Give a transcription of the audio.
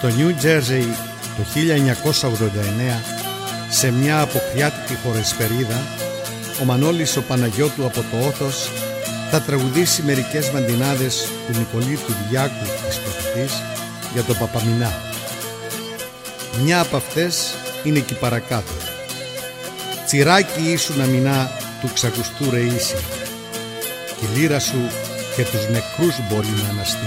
Στο Νιου Τζέρζεϊ το 1989, σε μια αποκριάτικη χωρεσπερίδα, ο Μανώλης ο Παναγιώτου από το Όθος θα τραγουδήσει μερικές μαντινάδες του Νικολή του Διάκου της Προφητής για τον Παπαμινά. Μια από αυτές είναι εκεί παρακάτω. Τσιράκι ήσου να μηνά του ξακουστού ρε ίση, και η λύρα σου και τους νεκρούς μπορεί να αναστεί.